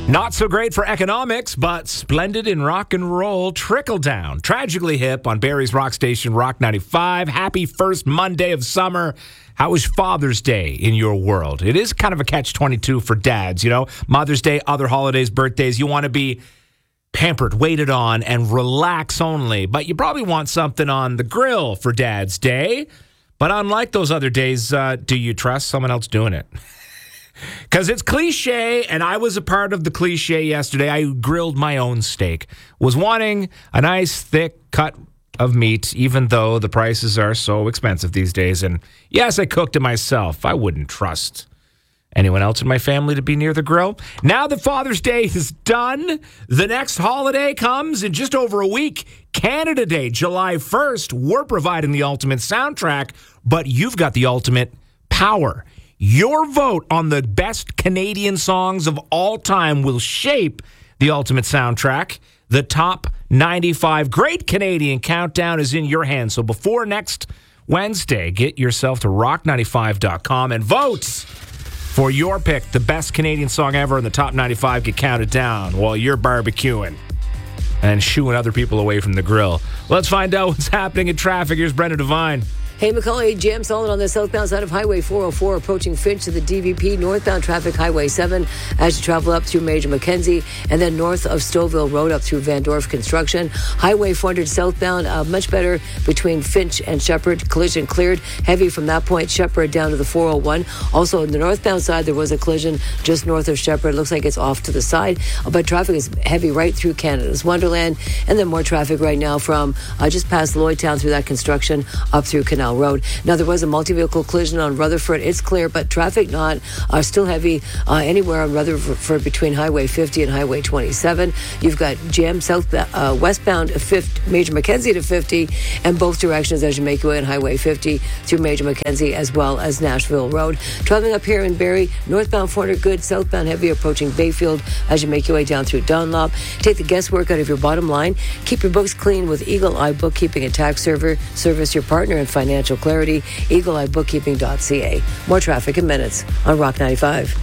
Not so great for economics, but splendid in rock and roll. Trickle Down, tragically hip on Barrie's rock station, Rock 95. Happy first Monday of summer. How was Father's Day in your world? It is kind of a catch-22 for dads, you know. Mother's Day, other holidays, birthdays, you want to be pampered, waited on, and relax only. But you probably want something on the grill for Dad's Day. But unlike those other days, do you trust someone else doing it? Because it's cliche, and I was a part of the cliche yesterday. I grilled my own steak. Was wanting a nice, thick cut of meat, even though the prices are so expensive these days. And yes, I cooked it myself. I wouldn't trust anyone else in my family to be near the grill. Now that Father's Day is done, the next holiday comes in just over a week. Canada Day, July 1st. We're providing the ultimate soundtrack, but you've got the ultimate power. Your vote on the best Canadian songs of all time will shape the ultimate soundtrack. The top 95 Great Canadian Countdown is in your hands. So before next Wednesday, get yourself to rock95.com and vote for your pick. The best Canadian song ever in the top 95 get counted down while you're barbecuing and shooing other people away from the grill. Let's find out what's happening in traffic. Here's Brendan Devine. Hey, McCullough, jam solid on the southbound side of Highway 404 approaching Finch to the DVP. Northbound traffic, Highway 7, as you travel up through Major Mackenzie, and then north of Stouffville Road up through Van Dorf Construction. Highway 400 southbound, much better between Finch and Shepherd. Collision cleared. Heavy from that point, Shepherd down to the 401. Also, on the northbound side, there was a collision just north of Shepherd. Looks like it's off to the side, but traffic is heavy right through Canada's Wonderland. And then more traffic right now from just past Lloydtown through that construction up through Canal Road. Now, there was a multi-vehicle collision on Rutherford. It's clear, but traffic not still heavy anywhere on Rutherford between Highway 50 and Highway 27. You've got jam westbound Major Mackenzie to 50, and both directions as you make your way on Highway 50 through Major Mackenzie as well as Nashville Road. Traveling up here in Barrie, northbound 400 good, southbound heavy approaching Bayfield as you make your way down through Dunlop. Take the guesswork out of your bottom line. Keep your books clean with Eagle Eye Bookkeeping and Tax Service, your partner in financial clarity. EagleEyeBookkeeping.ca. More traffic in minutes on Rock 95.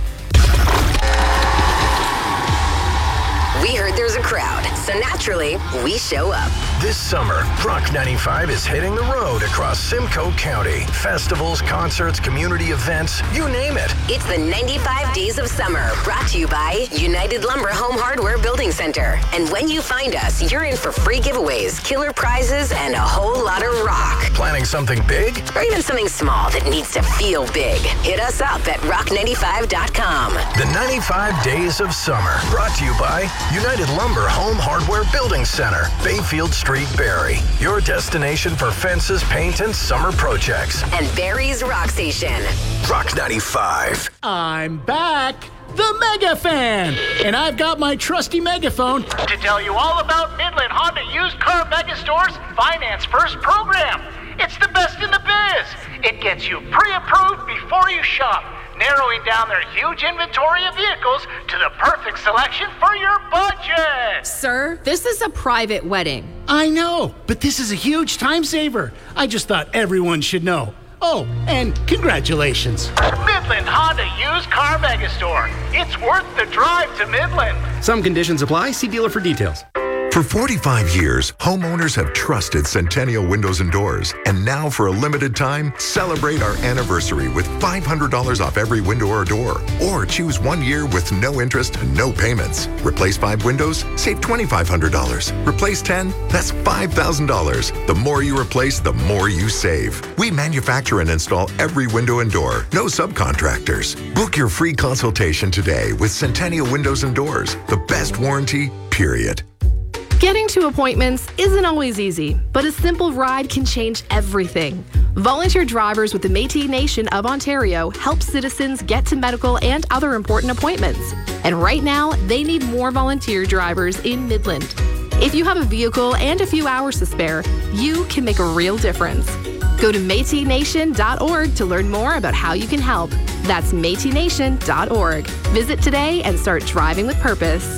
We heard there's a crowd, so naturally, we show up. This summer, Rock 95 is hitting the road across Simcoe County. Festivals, concerts, community events, you name it. It's the 95 Days of Summer, brought to you by United Lumber Home Hardware Building Center. And when you find us, you're in for free giveaways, killer prizes, and a whole lot of rock. Planning something big? Or even something small that needs to feel big. Hit us up at rock95.com. The 95 Days of Summer, brought to you by United Lumber Home Hardware Building Center, Bayfield Street, Barrie. Your destination for fences, paint, and summer projects. And Barrie's Rock Station. Rock 95. I'm back, the Mega Fan, and I've got my trusty megaphone to tell you all about Midland Honda Used Car Megastore's Finance First program. It's the best in the biz. It gets you pre-approved before you shop, narrowing down their huge inventory of vehicles to the perfect selection for your budget. Sir, this is a private wedding. I know, but this is a huge time saver. I just thought everyone should know. Oh, and congratulations. Midland Honda Used Car Megastore. It's worth the drive to Midland. Some conditions apply. See dealer for details. For 45 years, homeowners have trusted Centennial Windows and Doors. And now, for a limited time, celebrate our anniversary with $500 off every window or door. Or choose 1 year with no interest and no payments. Replace 5 windows, save $2,500. Replace 10, that's $5,000. The more you replace, the more you save. We manufacture and install every window and door, no subcontractors. Book your free consultation today with Centennial Windows and Doors. The best warranty, period. Getting to appointments isn't always easy, but a simple ride can change everything. Volunteer drivers with the Métis Nation of Ontario help citizens get to medical and other important appointments. And right now, they need more volunteer drivers in Midland. If you have a vehicle and a few hours to spare, you can make a real difference. Go to métisnation.org to learn more about how you can help. That's métisnation.org. Visit today and start driving with purpose.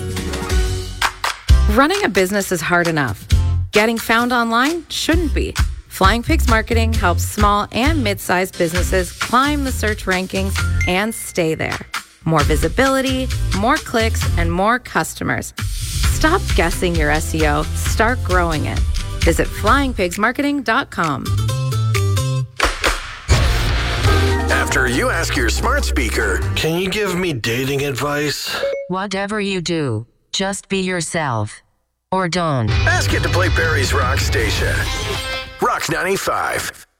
Running a business is hard enough. Getting found online shouldn't be. Flying Pigs Marketing helps small and mid-sized businesses climb the search rankings and stay there. More visibility, more clicks, and more customers. Stop guessing your SEO. Start growing it. Visit flyingpigsmarketing.com. After you ask your smart speaker, can you give me dating advice? Whatever you do, just be yourself. Or don't. Ask it to play Barry's Rock Station. Rock 95.